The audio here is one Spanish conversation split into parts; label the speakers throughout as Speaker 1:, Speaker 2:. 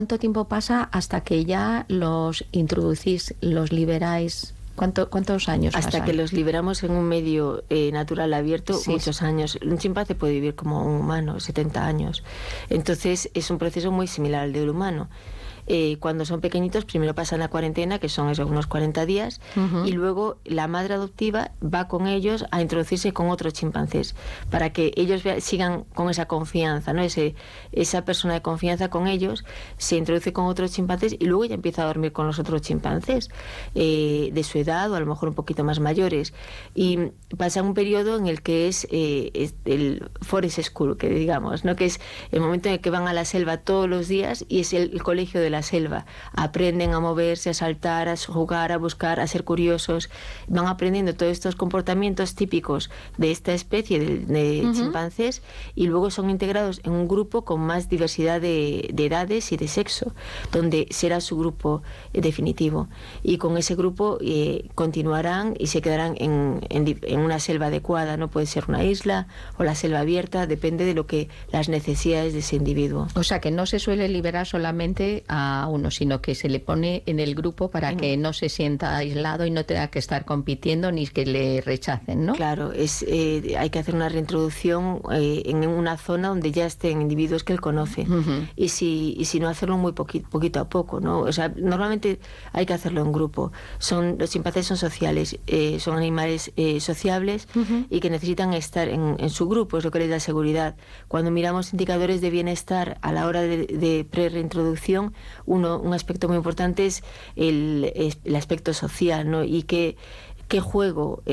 Speaker 1: ¿Cuánto tiempo pasa hasta que ya los introducís, los liberáis? ¿Cuántos años
Speaker 2: Hasta
Speaker 1: pasan?
Speaker 2: que los liberamos en un medio natural abierto,
Speaker 1: Sí.
Speaker 2: muchos años. Un chimpancé puede vivir como un humano, 70 años. Entonces es un proceso muy similar al del humano. Cuando son pequeñitos, primero pasan la cuarentena, que son esos unos 40 días, y luego la madre adoptiva va con ellos a introducirse con otros chimpancés, para que ellos sigan con esa confianza, ¿no? Esa persona de confianza con ellos se introduce con otros chimpancés y luego ya empieza a dormir con los otros chimpancés de su edad o a lo mejor un poquito más mayores. Y pasa un periodo en el que es el Forest School, que digamos, ¿no? Que es el momento en el que van a la selva todos los días y es el colegio de la selva. Aprenden a moverse, a saltar, a jugar, a buscar, a ser curiosos. Van aprendiendo todos estos comportamientos típicos de esta especie de chimpancés y luego son integrados en un grupo con más diversidad de edades y de sexo, donde será su grupo definitivo. Y con ese grupo continuarán y se quedarán en una selva adecuada. No puede ser una isla o la selva abierta, depende de lo que las necesidades de ese individuo.
Speaker 1: O sea, que no se suele liberar solamente a uno, sino que se le pone en el grupo para que no se sienta aislado y no tenga que estar compitiendo ni que le rechacen, ¿no?
Speaker 2: Claro, hay que hacer una reintroducción en una zona donde ya estén individuos que él conoce. Y si no, hacerlo muy poquito a poco, ¿no? O sea, normalmente hay que hacerlo en grupo. Los chimpancés son sociales, son animales sociables y que necesitan estar en su grupo, es lo que les da seguridad. Cuando miramos indicadores de bienestar a la hora de pre-reintroducción, un aspecto muy importante es el aspecto social, ¿no? Y qué juego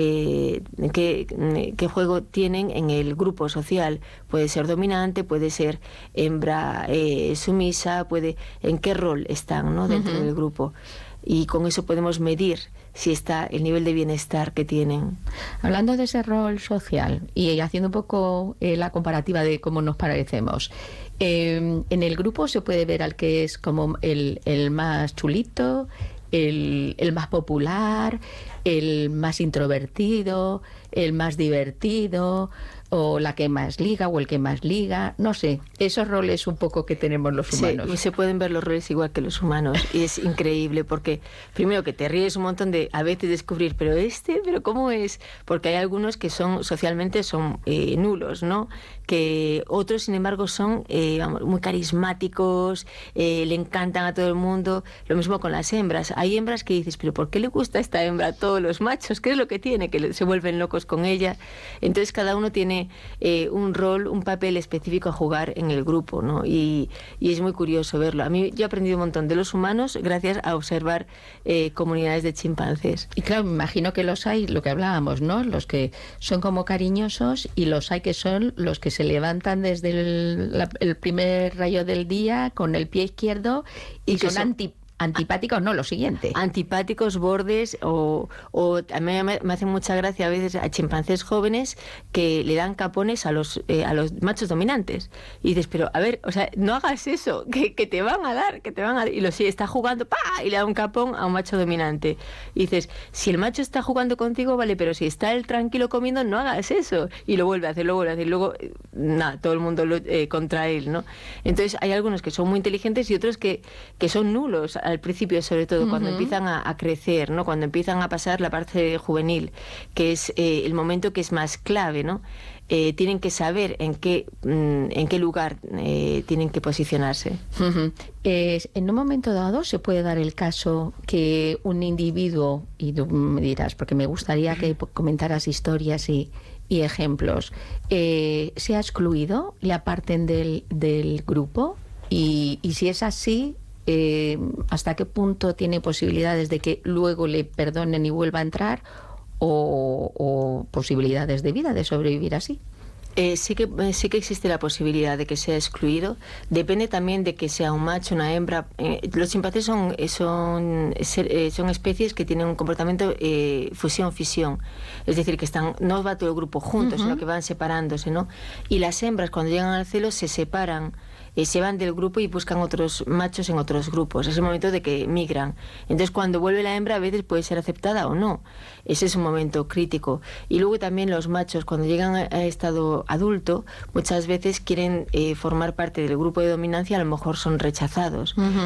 Speaker 2: tienen en el grupo social. Puede ser dominante, puede ser hembra sumisa, en qué rol están, ¿no? Dentro del grupo. Y con eso podemos medir si está el nivel de bienestar que tienen.
Speaker 1: Hablando de ese rol social y haciendo un poco la comparativa de cómo nos parecemos, en el grupo se puede ver al que es como el más chulito, el más popular, el más introvertido, el más divertido, o la que más liga o el que más liga, no sé, esos roles un poco que tenemos los humanos.
Speaker 2: Sí, se pueden ver los roles igual que los humanos y es increíble porque primero que te ríes un montón de a veces descubrir, pero ¿cómo es? Porque hay algunos que socialmente son nulos, ¿no? Que otros, sin embargo, son muy carismáticos, le encantan a todo el mundo. Lo mismo con las hembras. Hay hembras que dices, pero ¿por qué le gusta a esta hembra a todos los machos? ¿Qué es lo que tiene? Que se vuelven locos con ella. Entonces cada uno tiene un rol, un papel específico a jugar en el grupo, ¿no? Y es muy curioso verlo. A mí yo he aprendido un montón de los humanos gracias a observar comunidades de chimpancés.
Speaker 1: Y claro, me imagino que los hay, lo que hablábamos, ¿no? Los que son como cariñosos y los hay que son los que se levantan desde el primer rayo del día con el pie izquierdo y son antipáticos, no, lo siguiente.
Speaker 2: Antipáticos, bordes, o a mí me hace mucha gracia a veces a chimpancés jóvenes que le dan capones a los machos dominantes. Y dices, pero a ver, o sea, no hagas eso, que te van a dar. Y está jugando, ¡pa! Y le da un capón a un macho dominante. Y dices, si el macho está jugando contigo, vale, pero si está él tranquilo comiendo, no hagas eso. Y lo vuelve a hacer, y luego, nada, todo el mundo contra él, ¿no? Entonces hay algunos que son muy inteligentes y otros que son nulos al principio, sobre todo cuando empiezan a crecer, ¿no? Cuando empiezan a pasar la parte juvenil, que es el momento que es más clave, ¿no? Tienen que saber en qué lugar tienen que posicionarse.
Speaker 1: En un momento dado se puede dar el caso que un individuo, y tú me dirás, porque me gustaría que comentaras historias y ejemplos, sea excluido, le aparten del grupo, y si es así, ¿hasta qué punto tiene posibilidades de que luego le perdonen y vuelva a entrar o posibilidades de vida, de sobrevivir así?
Speaker 2: Sí que existe la posibilidad de que sea excluido. Depende también de que sea un macho, una hembra. Los chimpancés son especies que tienen un comportamiento fusión-fisión. Es decir, que no va todo el grupo juntos, sino que van separándose, ¿no? Y las hembras, cuando llegan al celo, se separan, se van del grupo y buscan otros machos en otros grupos. Es el momento de que migran. Entonces, cuando vuelve la hembra, a veces puede ser aceptada o no. Ese es un momento crítico. Y luego también los machos, cuando llegan a estado adulto, muchas veces quieren formar parte del grupo de dominancia, a lo mejor son rechazados.